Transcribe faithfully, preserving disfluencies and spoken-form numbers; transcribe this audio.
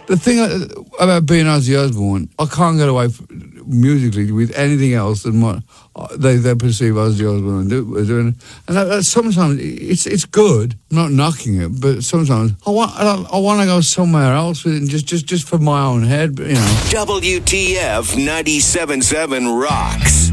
the thing about being Ozzy Osbourne, I can't get away from, musically with anything else than what they, they perceive Ozzy Osbourne doing. And that, that sometimes it's it's good. I'm not knocking it, but sometimes I want I, I want to go somewhere else with it, just just just for my own head. You know. W T F ninety-seven point seven rocks.